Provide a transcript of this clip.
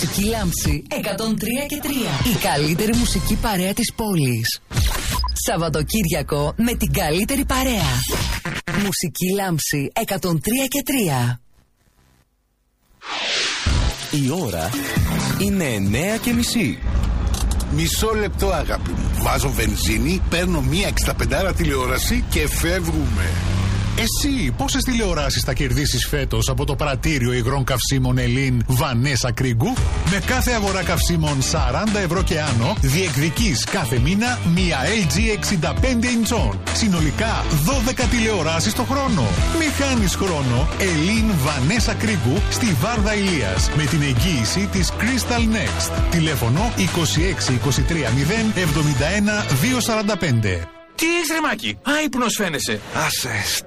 Μουσική Λάμψη 103 και 3. Η καλύτερη μουσική παρέα της πόλης. Σαββατοκύριακο με την καλύτερη παρέα. Μουσική Λάμψη 103 και 3. Η ώρα είναι 9:30. Μισό λεπτό, αγάπη μου. Βάζω βενζίνη, παίρνω μία 65 τηλεόραση και φεύγουμε. Εσύ πόσες τηλεοράσεις θα κερδίσεις φέτος από το πρατήριο υγρών καυσίμων Ελλήν Βανέσα Κρίγκου? Με κάθε αγορά καυσίμων 40 ευρώ και άνω διεκδικείς κάθε μήνα μία LG 65 ιντσών. Συνολικά 12 τηλεοράσεις το χρόνο. Μη χάνεις χρόνο. Ελλήν Βανέσα Κρίγκου στη Βάρδα Ηλίας με την εγγύηση της Crystal Next. Τηλέφωνο 26 23 0 71 245. Τι έχεις ρε Μάκη, άϊπνος φαίνεσαι. Άσε,